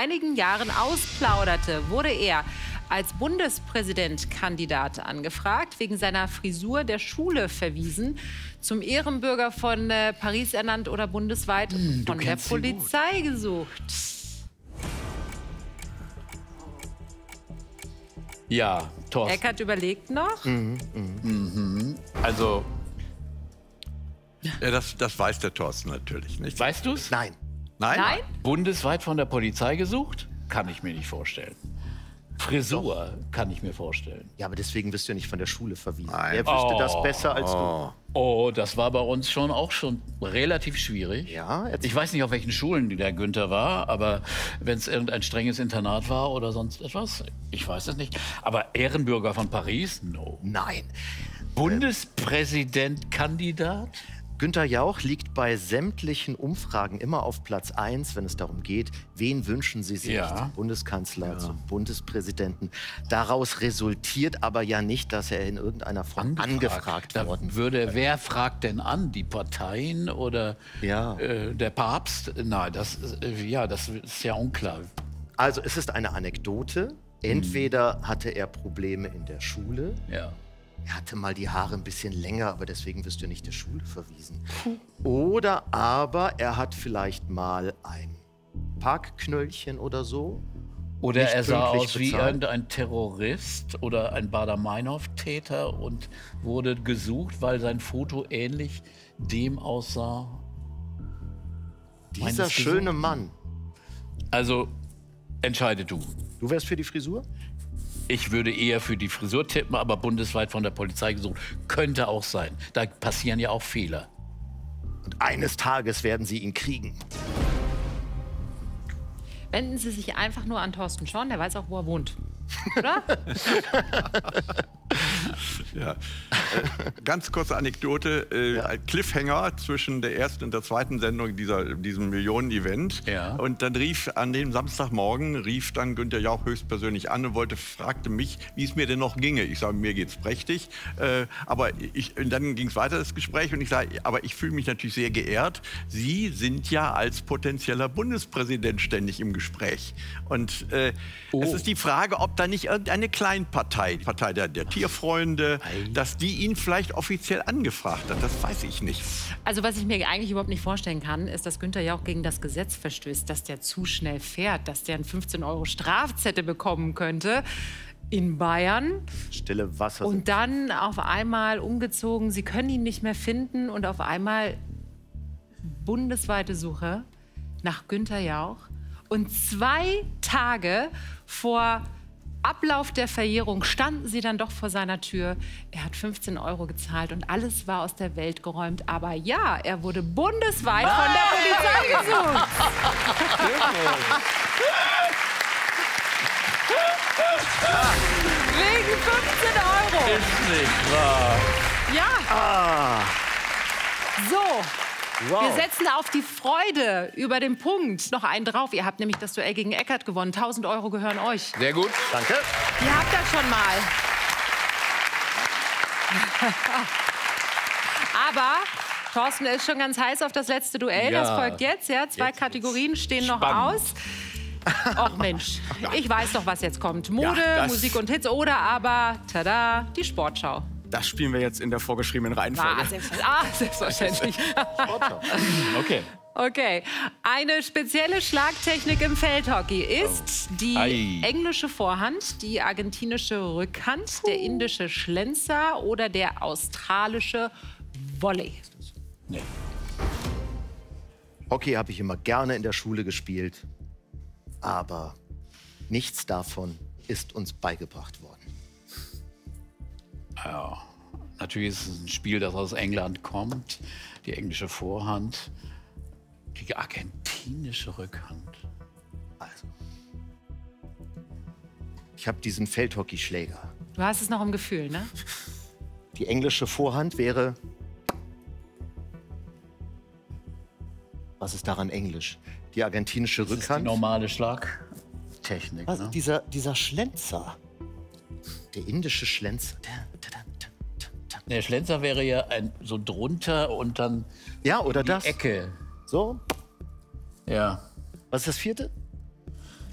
einigen Jahren ausplauderte, wurde er als Bundespräsidentkandidat angefragt, wegen seiner Frisur der Schule verwiesen, zum Ehrenbürger von Paris ernannt oder bundesweit von der Polizei gesucht. Ja, Thorsten. Eckart überlegt noch. Also, Ja, das weiß der Thorsten natürlich nicht. weißt du's? Nein. Nein? Nein? Bundesweit von der Polizei gesucht? Kann ich mir nicht vorstellen. Frisur kann ich mir vorstellen. Ja, aber deswegen wirst du ja nicht von der Schule verwiesen. Nein. Er wüsste das besser als du. Oh, das war bei uns auch schon relativ schwierig. Ja, erzähl. Ich weiß nicht, auf welchen Schulen der Günther war, aber wenn es irgendein strenges Internat war oder sonst etwas, ich weiß es nicht. Aber Ehrenbürger von Paris? No. Nein. Bundespräsidentkandidat? Günther Jauch liegt bei sämtlichen Umfragen immer auf Platz 1, wenn es darum geht, wen wünschen Sie sich Ja. zum Bundeskanzler, zum Bundespräsidenten. Daraus resultiert aber ja nicht, dass er in irgendeiner Form angefragt Da worden wer fragt denn an? Die Parteien oder Ja. der Papst? Nein, das ist ja unklar. Also es ist eine Anekdote. Entweder hatte er Probleme in der Schule. Ja. Er hatte mal die Haare ein bisschen länger, aber deswegen wirst du nicht der Schule verwiesen. Oder aber er hat vielleicht mal ein Parkknöllchen oder so. Oder Nicht er sah pünktlich aus wie bezahlt. irgendein Terrorist oder ein Baader-Meinhof-Täter und wurde gesucht, weil sein Foto ähnlich dem aussah. Dieser Meines schöne Gesuchten. Mann. Also, entscheide du. Du wärst für die Frisur? Ich würde eher für die Frisur tippen, aber bundesweit von der Polizei gesucht. Könnte auch sein. Da passieren ja auch Fehler. Und eines Tages werden sie ihn kriegen. Wenden Sie sich einfach nur an Thorsten Schorn, der weiß auch, wo er wohnt. Oder? Ja. Ganz kurze Anekdote. Ein Cliffhanger zwischen der ersten und der zweiten Sendung diesem Millionen-Event. Ja. Und dann an dem Samstagmorgen dann Günther Jauch höchstpersönlich an und fragte mich, wie es mir denn noch ginge. Ich sage, mir geht's prächtig. Und dann ging es weiter, das Gespräch. Und ich sage, aber ich fühle mich natürlich sehr geehrt. Sie sind ja als potenzieller Bundespräsident ständig im Gespräch. Und es ist die Frage, ob da nicht irgendeine Kleinpartei, die Partei der Tierfreunde, dass die ihn vielleicht offiziell angefragt hat. Das weiß ich nicht. Also was ich mir eigentlich überhaupt nicht vorstellen kann, ist, dass Günther Jauch gegen das Gesetz verstößt, dass der zu schnell fährt, dass der einen 15 € Strafzettel bekommen könnte in Bayern. Stille Wasser. Und dann auf einmal umgezogen, sie können ihn nicht mehr finden und auf einmal bundesweite Suche nach Günther Jauch. Und 2 Tage vor Ablauf der Verjährung standen sie dann doch vor seiner Tür. Er hat 15 € gezahlt und alles war aus der Welt geräumt. Aber ja, er wurde bundesweit von der Polizei gesucht. Wegen 15 €. Ist nicht wahr. Ja. So. Wow. Wir setzen auf die Freude über den Punkt noch einen drauf. Ihr habt nämlich das Duell gegen Eckart gewonnen. 1000 € gehören euch. Sehr gut. Danke. Ihr habt das schon mal. Aber Thorsten ist schon ganz heiß auf das letzte Duell. Ja. Das folgt jetzt. Ja, 2 Kategorien stehen noch Spannend. aus. Och Mensch, ich weiß doch, was jetzt kommt. Mode, das- Musik und Hits oder aber, tada, die Sportschau. Das spielen wir jetzt in der vorgeschriebenen Reihenfolge. Selbstverständlich. Okay. Okay. Eine spezielle Schlagtechnik im Feldhockey ist die Ei. englische Vorhand, die argentinische Rückhand, der indische Schlenzer oder der australische Volley. Nee. Hockey habe ich immer gerne in der Schule gespielt. Aber nichts davon ist uns beigebracht worden. Ja, natürlich ist es ein Spiel, das aus England kommt. Die englische Vorhand, die argentinische Rückhand. Also, ich habe diesen Feldhockeyschläger. Du hast es noch im Gefühl, ne? Die englische Vorhand wäre... Was ist daran englisch? Die argentinische Das ist die Rückhand. normale Schlagtechnik. Was? Ne? Dieser Schlenzer. Der indische Schlenzer. Der Schlenzer wäre ja so drunter und dann Ja, oder die das. Ecke. So. Ja. Was ist das 4.?